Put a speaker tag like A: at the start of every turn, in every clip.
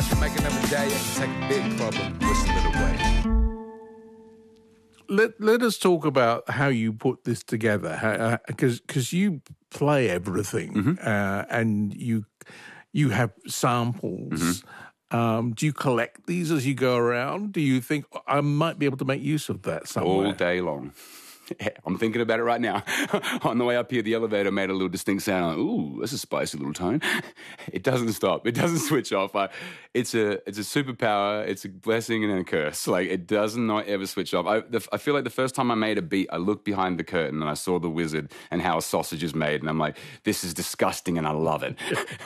A: should make another day and take a big problem and whistle it away.
B: Let us talk about how you put this together, because you play everything, and you have samples. Do you collect these as you go around? Do you think I might be able to make use of that somewhere?
C: All day long. I'm thinking about it right now. On the way up here, the elevator made a little distinct sound. Like, ooh, that's a spicy little tone. It doesn't stop. It doesn't switch off. It's a superpower. It's a blessing and a curse. Like, it does not ever switch off. I feel like the first time I made a beat, I looked behind the curtain and I saw the wizard and how a sausage is made. And I'm like, this is disgusting and I love it.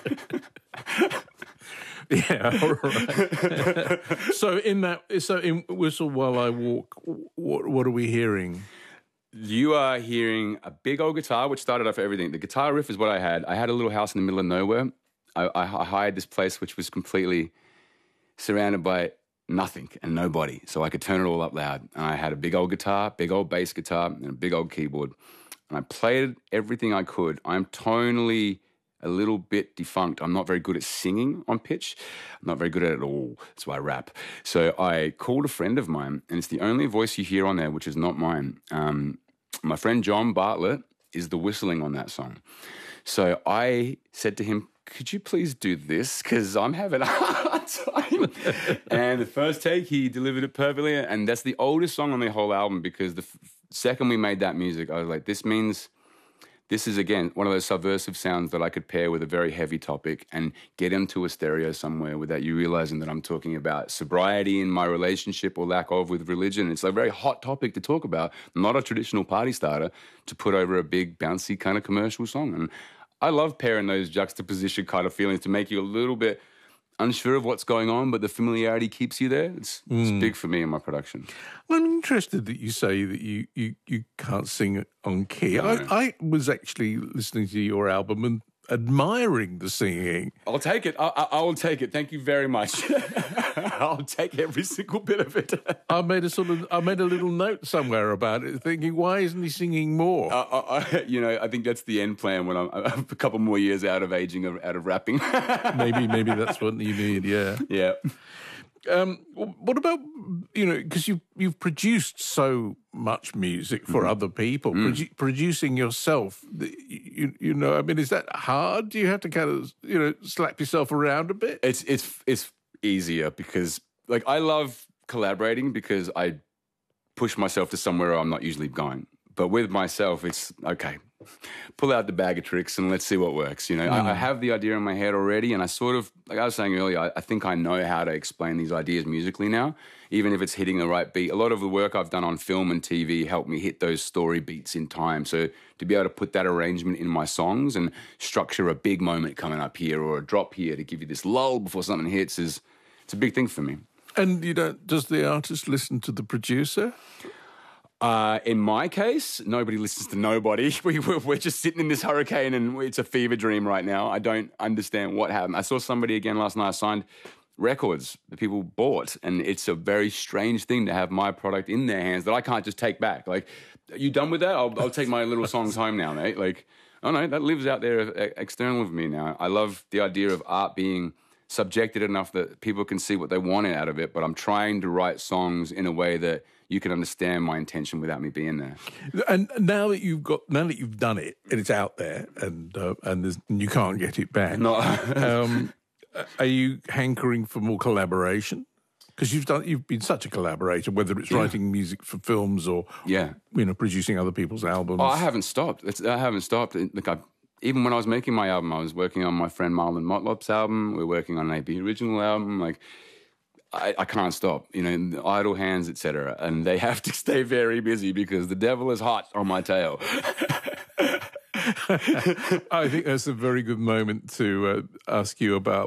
B: Yeah, all right. So in Whistle While I Walk, what are we hearing?
C: You are hearing a big old guitar, which started off everything. The guitar riff is what I had. I had a little house in the middle of nowhere. I hired this place which was completely surrounded by nothing and nobody, so I could turn it all up loud. And I had a big old guitar, big old bass guitar, and a big old keyboard. And I played everything I could. I'm tonally a little bit defunct. I'm not very good at singing on pitch. I'm not very good at it at all. That's why I rap. So I called a friend of mine, and it's the only voice you hear on there, which is not mine. My friend John Bartlett is the whistling on that song. So I said to him, could you please do this? Because I'm having a hard time. And the first take, he delivered it perfectly. And that's the oldest song on the whole album, because the second we made that music, I was like, this is, again, one of those subversive sounds that I could pair with a very heavy topic and get into a stereo somewhere without you realizing that I'm talking about sobriety in my relationship or lack of with religion. It's a very hot topic to talk about, not a traditional party starter, to put over a big, bouncy kind of commercial song. And I love pairing those juxtaposition kind of feelings to make you a little bit unsure of what's going on, but the familiarity keeps you there. It's big for me in my production.
B: Well, I'm interested that you say that you can't sing on key. No. I was actually listening to your album and admiring the singing.
C: I'll take it. I will take it. Thank you very much. I'll take every single bit of it.
B: I made a little note somewhere about it, thinking, why isn't he singing more?
C: I think that's the end plan when I'm a couple more years out of aging, out of rapping.
B: maybe that's what you need. Yeah.
C: Yeah.
B: What about, because you've produced so much music for other people, producing yourself, is that hard? Do you have to kind of, slap yourself around a bit?
C: It's easier because, I love collaborating because I push myself to somewhere I'm not usually going. But with myself, it's, okay, pull out the bag of tricks and let's see what works. I have the idea in my head already, and I sort of, like I was saying earlier, I think I know how to explain these ideas musically now, even if it's hitting the right beat. A lot of the work I've done on film and TV helped me hit those story beats in time. So to be able to put that arrangement in my songs and structure a big moment coming up here or a drop here to give you this lull before something hits it's a big thing for me.
B: And does the artist listen to the producer?
C: In my case, nobody listens to nobody. We're just sitting in this hurricane and it's a fever dream right now. I don't understand what happened. I saw somebody again last night signed records that people bought, and it's a very strange thing to have my product in their hands that I can't just take back. Like, are you done with that? I'll take my little songs home now, mate. Like, oh no, that lives out there external of me now. I love the idea of art being subjected enough that people can see what they want out of it, but I'm trying to write songs in a way that you can understand my intention without me being there.
B: And now that you've done it and it's out there and you can't get it back,
C: no.
B: Are you hankering for more collaboration? Because you've been such a collaborator, whether it's writing music for films or producing other people's albums.
C: Oh, I haven't stopped. Look, even when I was making my album, I was working on my friend Marlon Motlop's album. We're working on an AB original album. Like, I can't stop, idle hands, etc. And they have to stay very busy because the devil is hot on my tail.
B: I think that's a very good moment to ask you about